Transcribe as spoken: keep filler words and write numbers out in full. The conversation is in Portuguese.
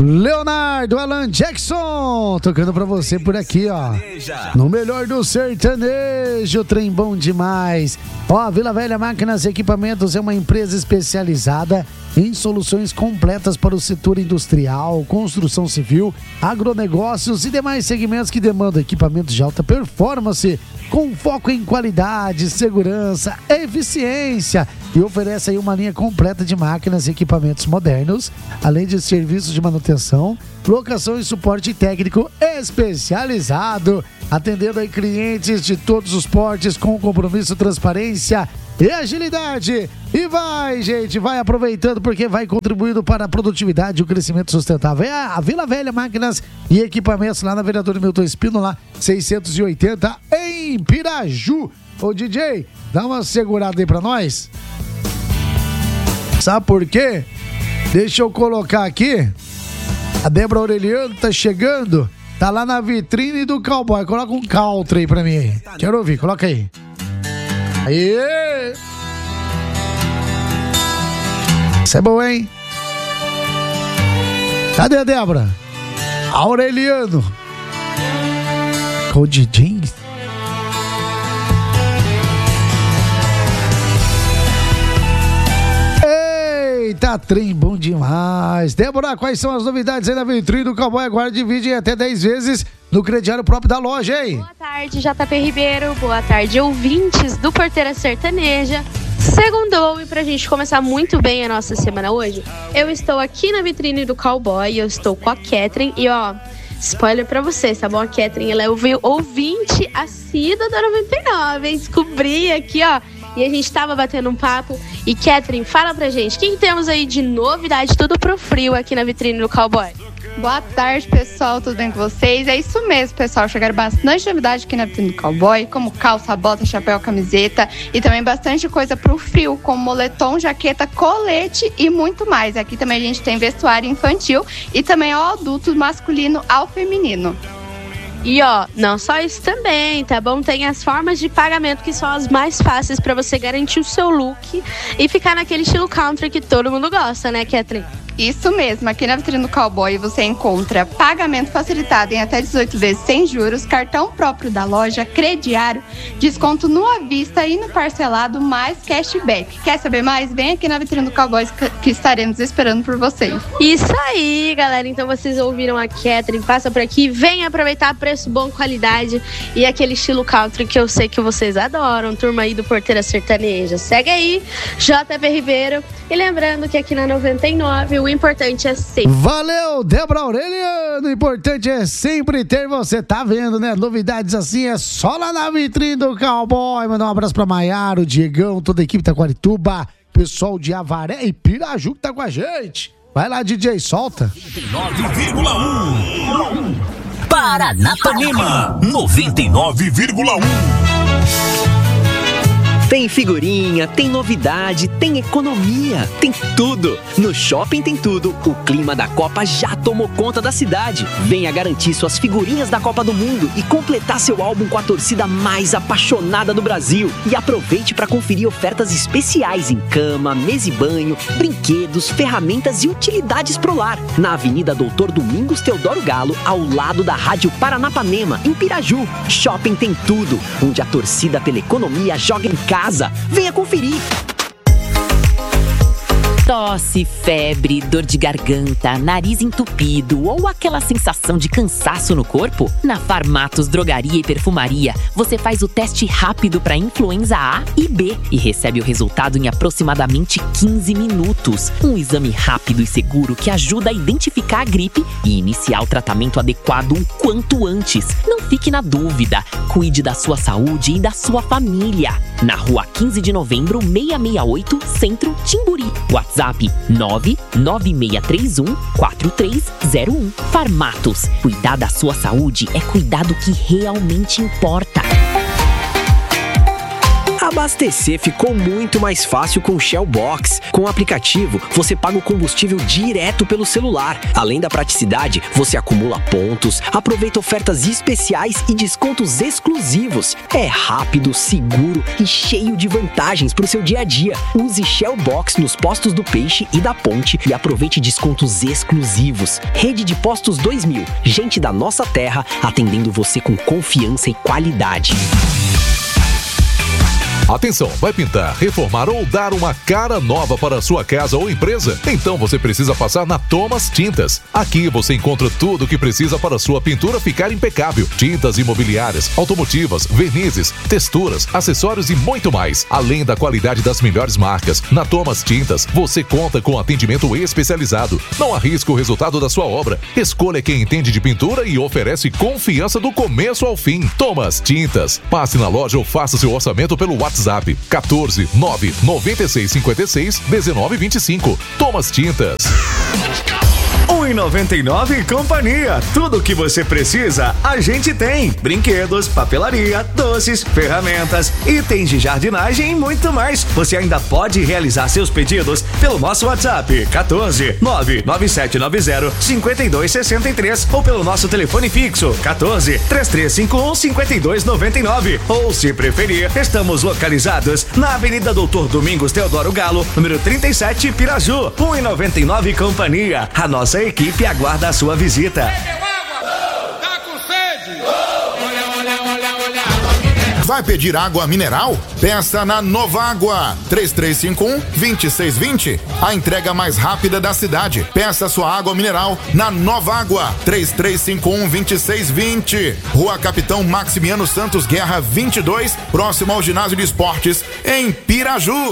Leonardo Alan Jackson tocando pra você por aqui, ó, no melhor do sertanejo, trem bom demais. Ó, Vila Velha Máquinas e Equipamentos é uma empresa especializada em soluções completas para o setor industrial, construção civil, agronegócios e demais segmentos que demandam equipamentos de alta performance, com foco em qualidade, segurança, eficiência, e oferece aí uma linha completa de máquinas e equipamentos modernos, além de serviços de manutenção, locação e suporte técnico especializado, atendendo aí clientes de todos os portes com compromisso, transparência e agilidade. E vai, gente, vai aproveitando porque vai contribuindo para a produtividade e o crescimento sustentável. É a Vila Velha Máquinas e Equipamentos lá na Vereador Milton Espínola, seiscentos e oitenta, em Piraju. Ô, D J, dá uma segurada aí pra nós. Sabe por quê? Deixa eu colocar aqui. A Débora Aureliano tá chegando. Tá lá na vitrine do Cowboy. Coloca um country aí pra mim aí. Quero ouvir, coloca aí. Aê! Isso é bom, hein? Cadê a Débora? Aureliano. Com o D J. Eita, trem bom demais. Débora, quais são as novidades aí na vitrine do Cowboy? Agora divide até dez vezes no crediário próprio da loja, hein? Boa tarde, J P Ribeiro. Boa tarde, ouvintes do Porteira Sertaneja. Segundou, e pra gente começar muito bem a nossa semana hoje, eu estou aqui na vitrine do Cowboy, eu estou com a Catherine e ó, spoiler pra vocês, tá bom? A Catherine, ela é ouvinte assídua da noventa e nove, hein? Descobri aqui, ó, e a gente tava batendo um papo. E Catherine, fala pra gente, o que temos aí de novidade, tudo pro frio aqui na vitrine do Cowboy? Boa tarde, pessoal, tudo bem com vocês? É isso mesmo, pessoal, chegaram bastante novidade aqui na vitrine do Cowboy, como calça, bota, chapéu, camiseta e também bastante coisa pro frio, como moletom, jaqueta, colete e muito mais. Aqui também a gente tem vestuário infantil e também ao adulto, masculino ao feminino. E ó, não só isso também, tá bom? Tem as formas de pagamento que são as mais fáceis pra você garantir o seu look e ficar naquele estilo country que todo mundo gosta, né, Catherine? Isso mesmo, aqui na vitrine do Cowboy você encontra pagamento facilitado em até dezoito vezes sem juros, cartão próprio da loja, crediário, desconto no à vista e no parcelado, mais cashback. Quer saber mais? Vem aqui na vitrine do Cowboy que estaremos esperando por vocês. Isso aí, galera, então vocês ouviram a Catherine, passa por aqui, vem aproveitar preço bom, qualidade e aquele estilo country que eu sei que vocês adoram, turma aí do Porteira Sertaneja. Segue aí, J P Ribeiro, e lembrando que aqui na noventa e nove o importante é sempre... Valeu, Débora Aureliano. O importante é sempre ter você. Tá vendo, né? Novidades assim é só lá na vitrine do Cowboy. Mandar um abraço pra Maiara, o Diegão, toda a equipe da Taquarituba, pessoal de Avaré e Piraju que tá com a gente. Vai lá, D J, solta. nove vírgula um Paranapanema noventa e nove vírgula um. Tem figurinha, tem novidade, tem economia, tem tudo. No Shopping Tem Tudo, o clima da Copa já tomou conta da cidade. Venha garantir suas figurinhas da Copa do Mundo e completar seu álbum com a torcida mais apaixonada do Brasil. E aproveite para conferir ofertas especiais em cama, mesa e banho, brinquedos, ferramentas e utilidades pro lar. Na Avenida Doutor Domingos Teodoro Galo, ao lado da Rádio Paranapanema, em Piraju. Shopping Tem Tudo, onde a torcida pela economia joga em casa. Venha conferir. Tosse, febre, dor de garganta, nariz entupido ou aquela sensação de cansaço no corpo? Na Farmatos Drogaria e Perfumaria, você faz o teste rápido para influenza A e B e recebe o resultado em aproximadamente quinze minutos. Um exame rápido e seguro que ajuda a identificar a gripe e iniciar o tratamento adequado o quanto antes. Não fique na dúvida. Cuide da sua saúde e da sua família. Na Rua quinze de Novembro, seiscentos e sessenta e oito, Centro, Timburi. WhatsApp nove nove seis três um quatro três zero um. Farmatos. Cuidar da sua saúde é cuidar do que realmente importa. A Abastecer ficou muito mais fácil com o Shell Box. Com o aplicativo, você paga o combustível direto pelo celular. Além da praticidade, você acumula pontos, aproveita ofertas especiais e descontos exclusivos. É rápido, seguro e cheio de vantagens para o seu dia a dia. Use Shell Box nos postos do Peixe e da Ponte e aproveite descontos exclusivos. Rede de Postos dois mil. Gente da nossa terra atendendo você com confiança e qualidade. Atenção, vai pintar, reformar ou dar uma cara nova para a sua casa ou empresa? Então você precisa passar na Thomas Tintas. Aqui você encontra tudo o que precisa para a sua pintura ficar impecável. Tintas imobiliárias, automotivas, vernizes, texturas, acessórios e muito mais. Além da qualidade das melhores marcas, na Thomas Tintas você conta com atendimento especializado. Não arrisque o resultado da sua obra. Escolha quem entende de pintura e oferece confiança do começo ao fim. Thomas Tintas. Passe na loja ou faça seu orçamento pelo WhatsApp. WhatsApp quatorze nove noventa e seis cinquenta e seis dezenove vinte e cinco. Thomas Tintas. um e noventa e nove Companhia. Tudo o que você precisa, a gente tem. Brinquedos, papelaria, doces, ferramentas, itens de jardinagem e muito mais. Você ainda pode realizar seus pedidos pelo nosso WhatsApp quatorze nove nove sete nove zero cinco dois seis três ou pelo nosso telefone fixo quatorze três três cinco um cinco dois nove nove. Ou, se preferir, estamos localizados na Avenida Doutor Domingos Teodoro Galo, número trinta e sete, Piraju. um e noventa e nove Companhia. A nossa equipe aguarda a sua visita. Vai pedir água mineral? Peça na Novágua, três três cinco um, dois seis dois zero. A entrega mais rápida da cidade. Peça sua água mineral na Novágua, três três cinco um, dois seis dois zero. Rua Capitão Maximiano Santos Guerra vinte e dois, próximo ao Ginásio de Esportes, em Piraju.